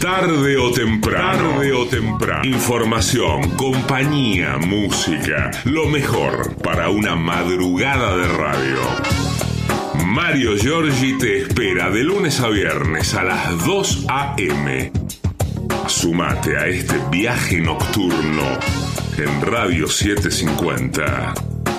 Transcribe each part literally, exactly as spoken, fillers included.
Tarde o temprano. Tarde o temprano. Información, compañía, música. Lo mejor para una madrugada de radio. Mario Giorgi te espera de lunes a viernes a las dos a.m. Sumate a este viaje nocturno en Radio setecientos cincuenta.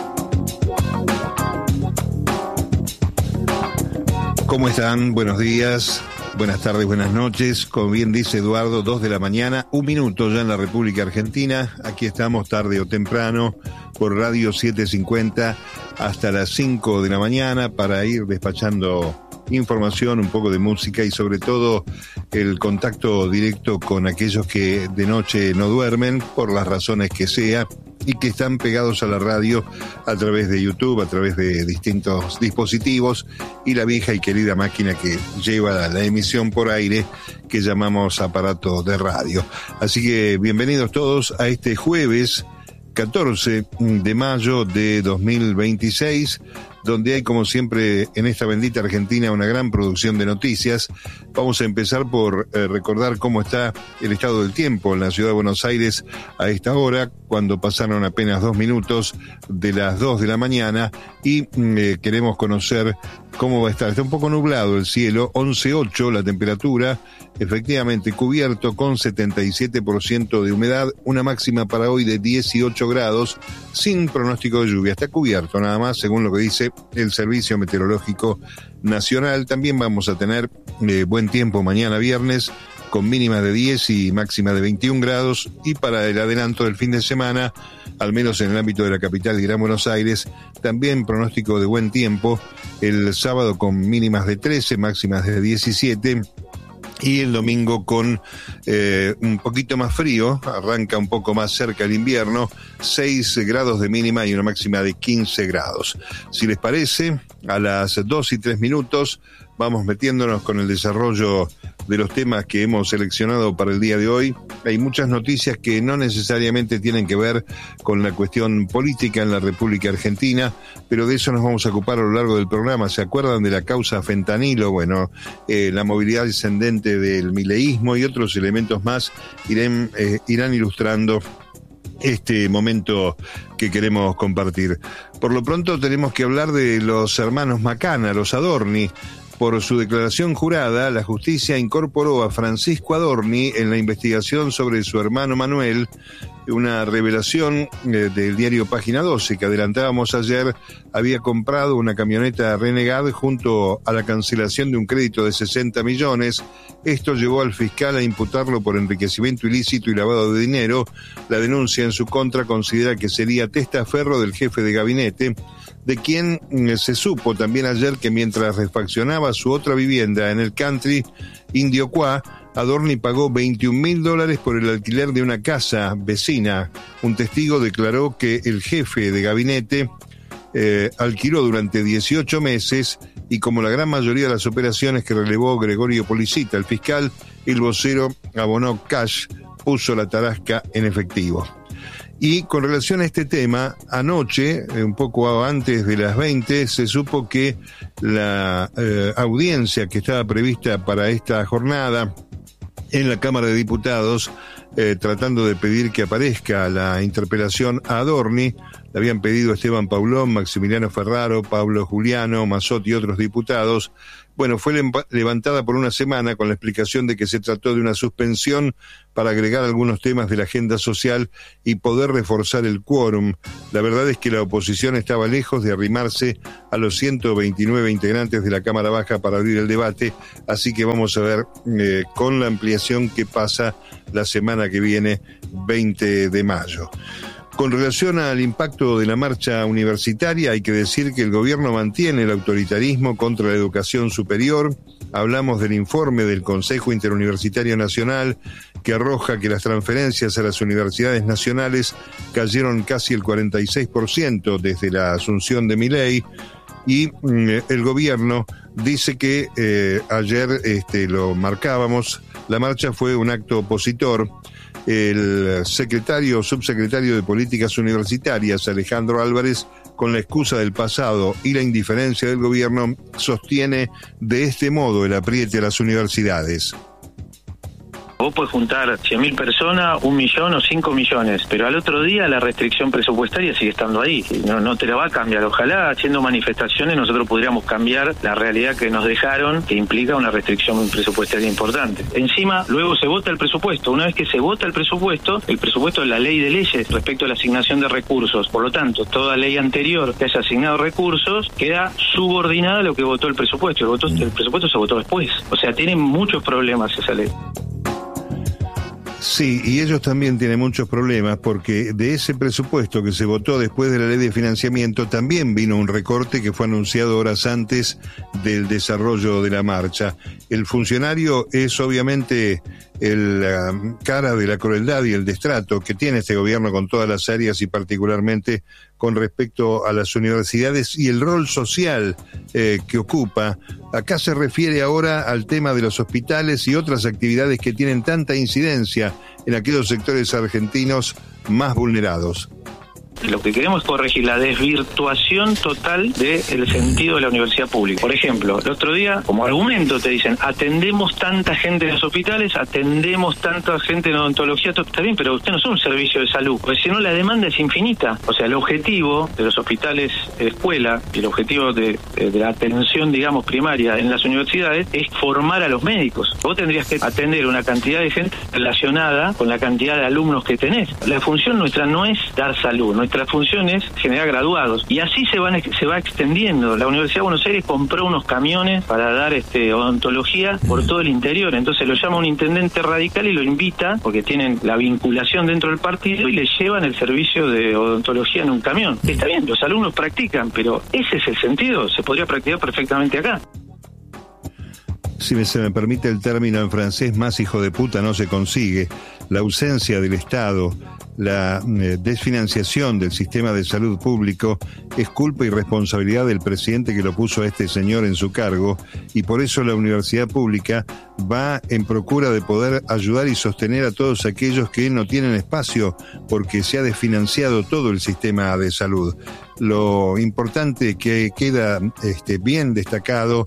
¿Cómo están? Buenos días, buenas tardes, buenas noches. Como bien dice Eduardo, dos de la mañana, un minuto ya en la República Argentina. Aquí estamos tarde o temprano por Radio setecientos cincuenta hasta las cinco de la mañana para ir despachando información, un poco de música y sobre todo el contacto directo con aquellos que de noche no duermen por las razones que sea y que están pegados a la radio a través de YouTube, a través de distintos dispositivos y la vieja y querida máquina que lleva la emisión por aire que llamamos aparato de radio. Así que bienvenidos todos a este jueves catorce de mayo de dos mil veintiséis, donde hay, como siempre, en esta bendita Argentina, una gran producción de noticias. Vamos a empezar por eh, recordar cómo está el estado del tiempo en la ciudad de Buenos Aires a esta hora, cuando pasaron apenas dos minutos de las dos de la mañana, y eh, queremos conocer cómo va a estar. Está un poco nublado el cielo, once coma ocho la temperatura, efectivamente cubierto con setenta y siete por ciento de humedad, una máxima para hoy de dieciocho grados, sin pronóstico de lluvia. Está cubierto nada más, según lo que dice el Servicio Meteorológico Nacional. También vamos a tener eh, buen tiempo mañana viernes, con mínimas de diez y máxima de veintiún grados, y para el adelanto del fin de semana, al menos en el ámbito de la capital y Gran Buenos Aires, también pronóstico de buen tiempo, el sábado con mínimas de trece, máximas de diecisiete, y el domingo con eh, un poquito más frío, arranca un poco más cerca el invierno, seis grados de mínima y una máxima de quince grados. Si les parece, a las dos y tres minutos vamos metiéndonos con el desarrollo de los temas que hemos seleccionado para el día de hoy. Hay muchas noticias que no necesariamente tienen que ver con la cuestión política en la República Argentina, pero de eso nos vamos a ocupar a lo largo del programa. ¿Se acuerdan de la causa fentanilo? Bueno, eh, la movilidad descendente del mileísmo y otros elementos más irán, eh, irán ilustrando este momento que queremos compartir. Por lo pronto tenemos que hablar de los hermanos Macana, los Adorni. Por su declaración jurada, la justicia incorporó a Francisco Adorni en la investigación sobre su hermano Manuel, una revelación eh, del diario Página doce que adelantábamos ayer. Había comprado una camioneta Renegade junto a la cancelación de un crédito de sesenta millones. Esto llevó al fiscal a imputarlo por enriquecimiento ilícito y lavado de dinero. La denuncia en su contra considera que sería testaferro del jefe de gabinete, de quien eh, se supo también ayer que mientras refaccionaba su otra vivienda en el country Indio Cuá, Adorni pagó veintiún mil dólares por el alquiler de una casa vecina. Un testigo declaró que el jefe de gabinete eh, alquiló durante dieciocho meses y, como la gran mayoría de las operaciones que relevó Gregorio Policita, el fiscal, el vocero abonó cash, puso la tarasca en efectivo. Y con relación a este tema, anoche, un poco antes de las veinte, se supo que la eh, audiencia que estaba prevista para esta jornada en la Cámara de Diputados, eh, tratando de pedir que aparezca la interpelación a Adorni, le habían pedido Esteban Paulón, Maximiliano Ferraro, Pablo Juliano, Mazzotti y otros diputados. Bueno, fue levantada por una semana con la explicación de que se trató de una suspensión para agregar algunos temas de la agenda social y poder reforzar el quórum. La verdad es que la oposición estaba lejos de arrimarse a los ciento veintinueve integrantes de la Cámara Baja para abrir el debate, así que vamos a ver eh, con la ampliación qué pasa la semana que viene, veinte de mayo. Con relación al impacto de la marcha universitaria, hay que decir que el gobierno mantiene el autoritarismo contra la educación superior. Hablamos del informe del Consejo Interuniversitario Nacional, que arroja que las transferencias a las universidades nacionales cayeron casi el cuarenta y seis por ciento desde la asunción de Milei, y mm, el gobierno dice que eh, ayer este, lo marcábamos, la marcha fue un acto opositor. El secretario, subsecretario de Políticas Universitarias, Alejandro Álvarez, con la excusa del pasado y la indiferencia del gobierno, sostiene de este modo el apriete a las universidades. Vos podés juntar cien mil personas, un millón o cinco millones, pero al otro día la restricción presupuestaria sigue estando ahí. No, no te la va a cambiar. Ojalá haciendo manifestaciones nosotros podríamos cambiar la realidad que nos dejaron, que implica una restricción presupuestaria importante. Encima, luego se vota el presupuesto. Una vez que se vota el presupuesto, el presupuesto es la ley de leyes respecto a la asignación de recursos. Por lo tanto, toda ley anterior que haya asignado recursos queda subordinada a lo que votó el presupuesto. El, votó, el presupuesto se votó después. O sea, tiene muchos problemas esa ley. Sí, y ellos también tienen muchos problemas porque de ese presupuesto que se votó después de la ley de financiamiento también vino un recorte que fue anunciado horas antes del desarrollo de la marcha. El funcionario es obviamente el uh, cara de la crueldad y el destrato que tiene este gobierno con todas las áreas y particularmente con respecto a las universidades y el rol social eh, que ocupa. Acá se refiere ahora al tema de los hospitales y otras actividades que tienen tanta incidencia en aquellos sectores argentinos más vulnerados. Lo que queremos es corregir la desvirtuación total del sentido de la universidad pública. Por ejemplo, el otro día, como argumento, te dicen, atendemos tanta gente en los hospitales, atendemos tanta gente en odontología, todo está bien, pero usted no es un servicio de salud, porque si no la demanda es infinita. O sea, el objetivo de los hospitales de escuela y el objetivo de, de la atención, digamos, primaria en las universidades es formar a los médicos. Vos tendrías que atender una cantidad de gente relacionada con la cantidad de alumnos que tenés. La función nuestra no es dar salud, no Nuestra función es generar graduados y así se van se va extendiendo. La Universidad de Buenos Aires compró unos camiones para dar este odontología por todo el interior, entonces lo llama un intendente radical y lo invita porque tienen la vinculación dentro del partido y le llevan el servicio de odontología en un camión. Está bien, los alumnos practican, pero ese es el sentido, se podría practicar perfectamente acá. Si se me permite el término en francés, más hijo de puta no se consigue. La ausencia del Estado, la eh, desfinanciación del sistema de salud público es culpa y responsabilidad del presidente que lo puso a este señor en su cargo y por eso la universidad pública va en procura de poder ayudar y sostener a todos aquellos que no tienen espacio porque se ha desfinanciado todo el sistema de salud. Lo importante que queda este, bien destacado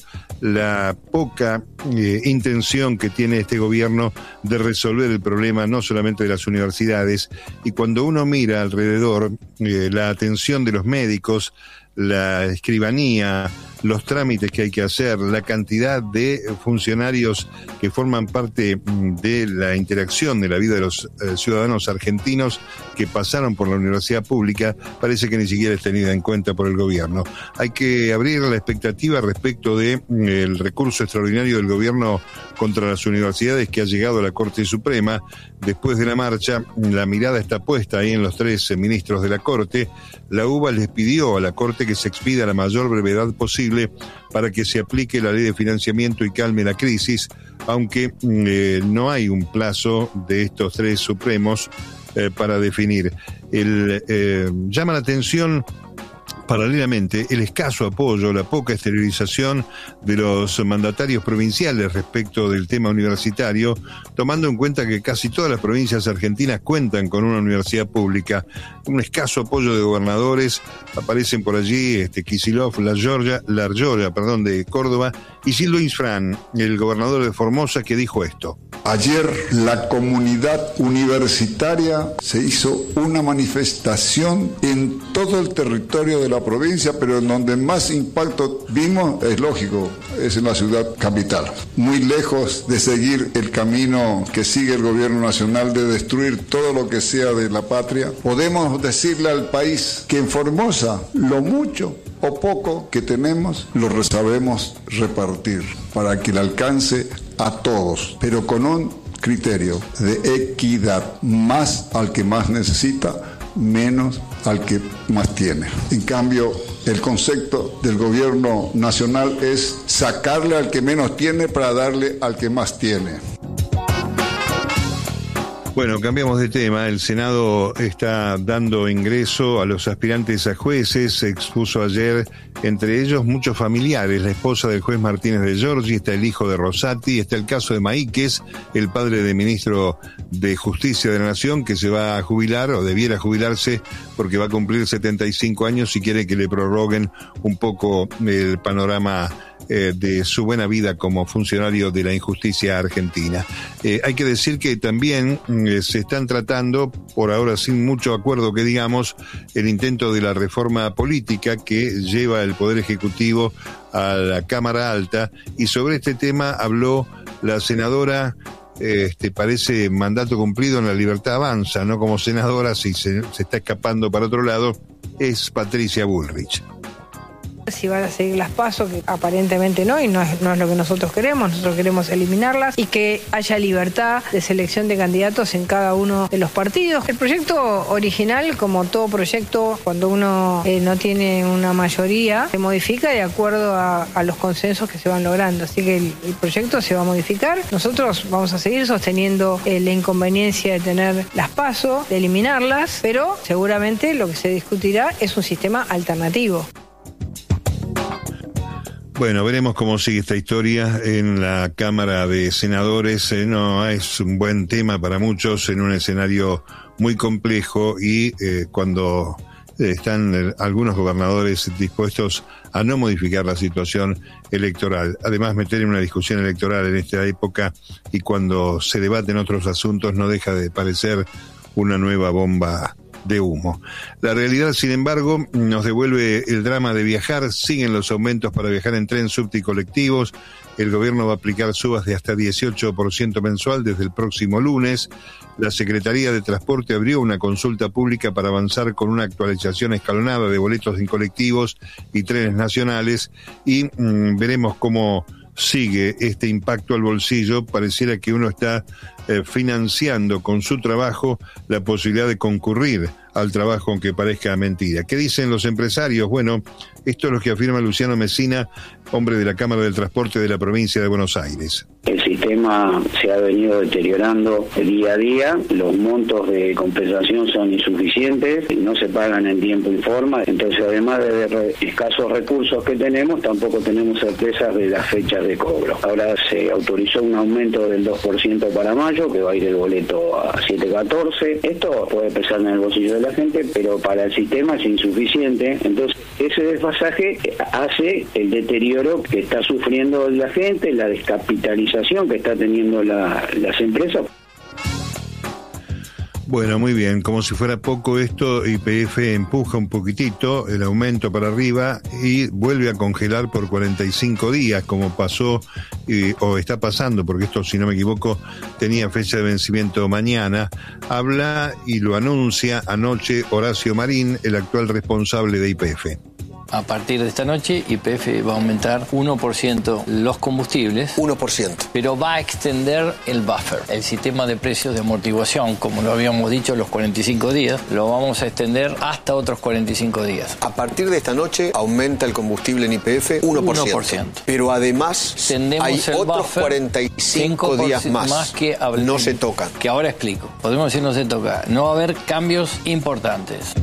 la poca eh, intención que tiene este gobierno de resolver el problema no solamente de las universidades, y cuando uno mira alrededor eh, la atención de los médicos, la escribanía, los trámites que hay que hacer, la cantidad de funcionarios que forman parte de la interacción de la vida de los eh, ciudadanos argentinos que pasaron por la universidad pública, parece que ni siquiera es tenida en cuenta por el gobierno. Hay que abrir la expectativa respecto de eh, el recurso extraordinario del gobierno contra las universidades que ha llegado a la Corte Suprema. Después de la marcha, la mirada está puesta ahí en los tres eh, ministros de la Corte. La U B A les pidió a la Corte que se expida a la mayor brevedad posible para que se aplique la ley de financiamiento y calme la crisis, aunque eh, no hay un plazo de estos tres supremos eh, para definir. El, eh, llama la atención paralelamente el escaso apoyo, la poca exteriorización de los mandatarios provinciales respecto del tema universitario, tomando en cuenta que casi todas las provincias argentinas cuentan con una universidad pública. Un escaso apoyo de gobernadores, aparecen por allí este Kicillof, La Giorgia, La Giorgia, perdón, de Córdoba, y Gildo Insfrán, el gobernador de Formosa, que dijo esto. Ayer la comunidad universitaria se hizo una manifestación en todo el territorio de la provincia, pero en donde más impacto vimos, es lógico, es en la ciudad capital. Muy lejos de seguir el camino que sigue el gobierno nacional de destruir todo lo que sea de la patria, podemos decirle al país que en Formosa lo mucho o poco que tenemos lo sabemos repartir para que le alcance a todos, pero con un criterio de equidad, más al que más necesita, menos al que más tiene. En cambio, el concepto del gobierno nacional es sacarle al que menos tiene para darle al que más tiene. Bueno, cambiamos de tema. El Senado está dando ingreso a los aspirantes a jueces. Se expuso ayer, entre ellos, muchos familiares. La esposa del juez Martínez de Giorgi, está el hijo de Rosati, está el caso de Maíquez, el padre del ministro de Justicia de la Nación, que se va a jubilar o debiera jubilarse porque va a cumplir setenta y cinco años y quiere que le prorroguen un poco el panorama eh, de su buena vida como funcionario de la injusticia argentina. Eh, hay que decir que también eh, se están tratando, por ahora sin mucho acuerdo que digamos, el intento de la reforma política que lleva el Poder Ejecutivo a la Cámara Alta, y sobre este tema habló la senadora, este parece mandato cumplido en La Libertad Avanza, no como senadora, si se, se está escapando para otro lado, es Patricia Bullrich. Si van a seguir las PASO, que aparentemente no, y no es, no es lo que nosotros queremos. Nosotros queremos eliminarlas y que haya libertad de selección de candidatos en cada uno de los partidos. El proyecto original, como todo proyecto, cuando uno eh, no tiene una mayoría, se modifica de acuerdo a, a los consensos que se van logrando. Así que el, el proyecto se va a modificar. Nosotros vamos a seguir sosteniendo eh, la inconveniencia de tener las PASO, de eliminarlas, pero seguramente lo que se discutirá es un sistema alternativo. Bueno, veremos cómo sigue esta historia en la Cámara de Senadores. Eh, no es un buen tema para muchos en un escenario muy complejo y eh, cuando eh, están eh, algunos gobernadores dispuestos a no modificar la situación electoral. Además, meter en una discusión electoral en esta época y cuando se debaten otros asuntos no deja de parecer una nueva bomba de humo. La realidad, sin embargo, nos devuelve el drama de viajar. Siguen los aumentos para viajar en tren, subte y colectivos. El gobierno va a aplicar subas de hasta dieciocho por ciento mensual desde el próximo lunes. La Secretaría de Transporte abrió una consulta pública para avanzar con una actualización escalonada de boletos en colectivos y trenes nacionales y mmm, veremos cómo sigue este impacto al bolsillo. Pareciera que uno está eh, financiando con su trabajo la posibilidad de concurrir al trabajo, aunque parezca mentira. ¿Qué dicen los empresarios? Bueno, esto es lo que afirma Luciano Mesina, hombre de la Cámara del Transporte de la provincia de Buenos Aires. El sistema se ha venido deteriorando día a día, los montos de compensación son insuficientes, no se pagan en tiempo y forma, entonces además de re- escasos recursos que tenemos, tampoco tenemos certezas de las fechas de cobro. Ahora se autorizó un aumento del dos por ciento para mayo, que va a ir el boleto a siete catorce. Esto puede pesar en el bolsillo de la gente, pero para el sistema es insuficiente, entonces ese desfasaje hace el deterioro que está sufriendo la gente, la descapitalización que está teniendo la, las empresas. Bueno, muy bien, como si fuera poco esto, Y P F empuja un poquitito el aumento para arriba y vuelve a congelar por cuarenta y cinco días, como pasó eh, o está pasando, porque esto, si no me equivoco, tenía fecha de vencimiento mañana. Habla y lo anuncia anoche Horacio Marín, el actual responsable de Y P F. A partir de esta noche, Y P F va a aumentar uno por ciento los combustibles. uno por ciento. Pero va a extender el buffer, el sistema de precios de amortiguación, como lo habíamos dicho, los cuarenta y cinco días, lo vamos a extender hasta otros cuarenta y cinco días. A partir de esta noche aumenta el combustible en Y P F uno por ciento. uno por ciento. Pero además Tendemos hay el otros buffer, cuarenta y cinco días más, más que no se tocan. Que ahora explico. Podemos decir no se toca. No va a haber cambios importantes.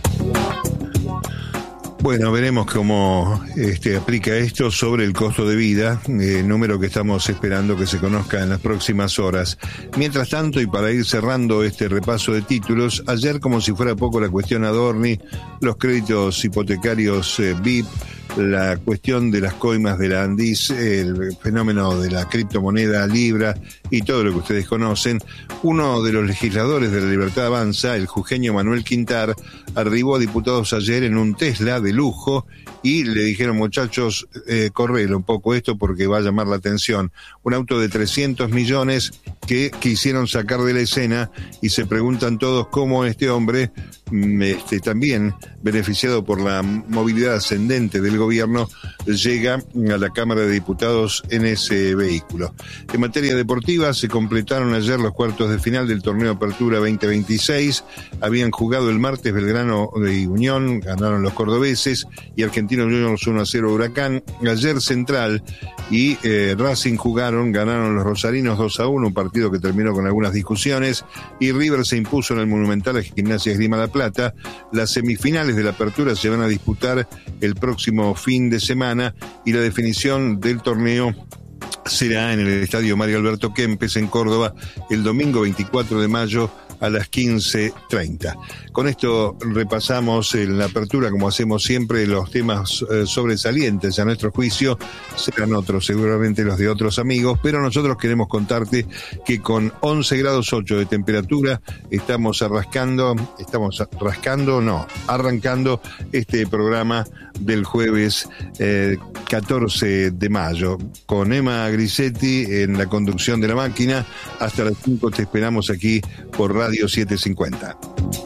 Bueno, veremos cómo este, aplica esto sobre el costo de vida, eh, número que estamos esperando que se conozca en las próximas horas. Mientras tanto, y para ir cerrando este repaso de títulos, ayer, como si fuera poco la cuestión Adorni, los créditos hipotecarios eh, V I P, la cuestión de las coimas de la Andis, el fenómeno de la criptomoneda Libra y todo lo que ustedes conocen, uno de los legisladores de La Libertad Avanza, el jujeño Manuel Quintar, arribó a diputados ayer en un Tesla de lujo y le dijeron, muchachos, eh, correlo un poco esto porque va a llamar la atención. Un auto de trescientos millones que quisieron sacar de la escena y se preguntan todos cómo este hombre, este, también beneficiado por la movilidad ascendente del gobierno, llega a la Cámara de Diputados en ese vehículo. En materia deportiva, se completaron ayer los cuartos de final del torneo Apertura veinte veintiséis. Habían jugado el martes Belgrano y Unión, ganaron los cordobeses, y Argentinos Juniors uno a cero Huracán. Ayer Central y eh, Racing jugaron, ganaron los rosarinos dos a uno, un partido que terminó con algunas discusiones, y River se impuso en el Monumental a Gimnasia Esgrima La Plata. Las semifinales de la Apertura se van a disputar el próximo fin de semana y la definición del torneo será en el Estadio Mario Alberto Kempes en Córdoba el domingo veinticuatro de mayo a las quince treinta. Con esto repasamos en la apertura, como hacemos siempre, los temas eh, sobresalientes a nuestro juicio. Serán otros, seguramente los de otros amigos, pero nosotros queremos contarte que con once grados ocho de temperatura estamos arrascando, estamos rascando, no, arrancando este programa del jueves eh, catorce de mayo, con Emma Grisetti en la conducción de la máquina. Hasta las cinco te esperamos aquí por Radio setecientos cincuenta.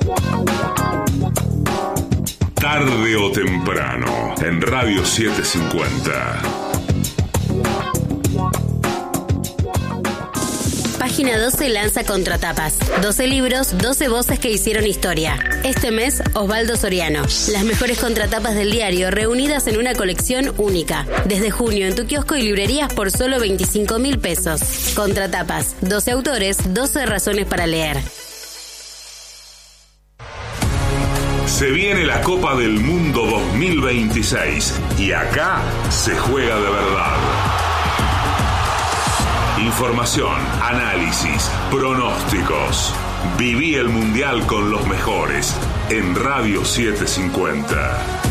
Tarde o temprano, en Radio setecientos cincuenta. Página doce lanza Contratapas. doce libros, doce voces que hicieron historia. Este mes, Osvaldo Soriano. Las mejores contratapas del diario reunidas en una colección única. Desde junio en tu kiosco y librerías por solo veinticinco mil pesos. Contratapas. doce autores, doce razones para leer. Se viene la Copa del Mundo dos mil veintiséis y acá se juega de verdad. Información, análisis, pronósticos. Viví el Mundial con los mejores en Radio setecientos cincuenta.